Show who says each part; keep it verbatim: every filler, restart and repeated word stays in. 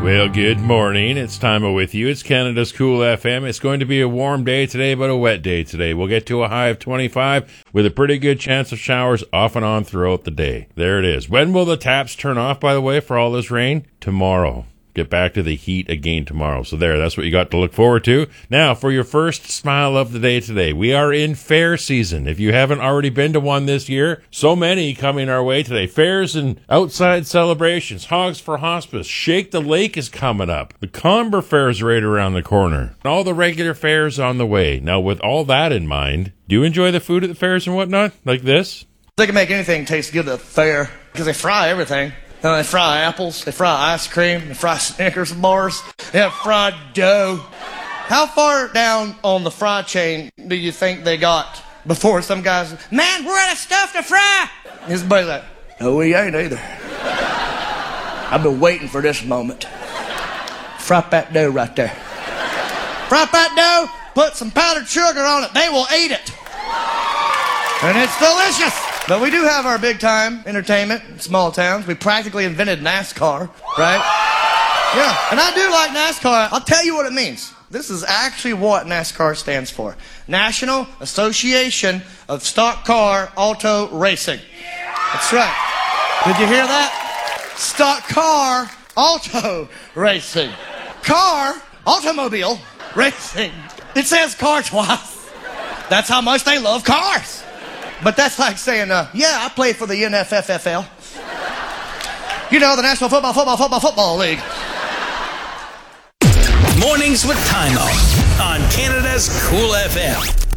Speaker 1: Well, good morning. It's Time with you. It's Canada's Cool F M. It's going to be a warm day today, but a wet day today. We'll get to a high of twenty-five with a pretty good chance of showers off and on throughout the day. There it is. When will the taps turn off, by the way, for all this rain? Tomorrow. Get back to the heat again tomorrow. So there, that's what you got to look forward to. Now, for your first smile of the day today, we are in fair season. If you haven't already been to one this year, so many coming our way today. Fairs and outside celebrations. Hogs for Hospice. Shake the Lake is coming up. The Comber Fair is right around the corner. And all the regular fairs on the way. Now, with all that in mind, do you enjoy the food at the fairs and whatnot? Like this?
Speaker 2: They can make anything taste good at the fair because they fry everything. Uh, they fry apples, they fry ice cream, they fry Snickers bars, they have fried dough. How far down on the fry chain do you think they got before some guys, man, we're out of stuff to fry? His buddy's like, no, we ain't either. I've been waiting for this moment. Fry that dough right there. Fry that dough, put some powdered sugar on it, they will eat it. And it's delicious. But we do have our big-time entertainment in small towns. We practically invented NASCAR, right? Yeah, and I do like NASCAR. I'll tell you what it means. This is actually what NASCAR stands for. National Association of Stock Car Auto Racing. That's right. Did you hear that? Stock Car Auto Racing. Car, automobile, racing. It says car twice. That's how much they love cars. But that's like saying, uh, yeah, I played for the N F F L. You know, the National Football, Football, Football, Football League.
Speaker 3: Mornings with Time Out on Canada's Cool F M.